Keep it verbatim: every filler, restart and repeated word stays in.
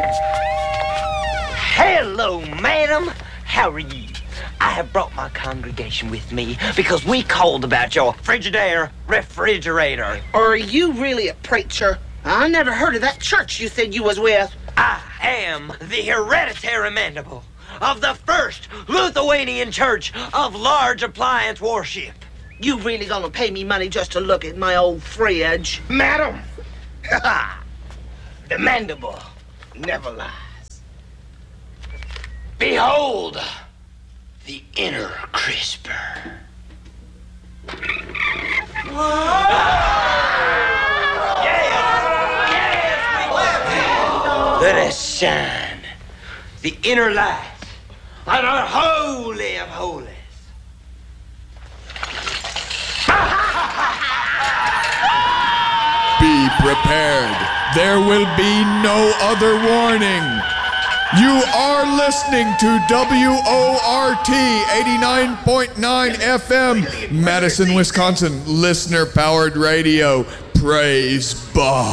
Hello, madam. How are you? I have brought my congregation with me because we called about your Frigidaire refrigerator. Are you really a preacher? I never heard of that church you said you was with. I am the hereditary mandible of the First Lithuanian Church of Large Appliance Worship. You really gonna pay me money just to look at my old fridge? Madam, the mandible never lies. Behold, the inner crisper. Let us shine the inner light on our holy of holies. Be prepared. There will be no other warning. You are listening to W O R T eighty-nine point nine F M, Madison, Wisconsin, listener-powered radio. Praise Bob.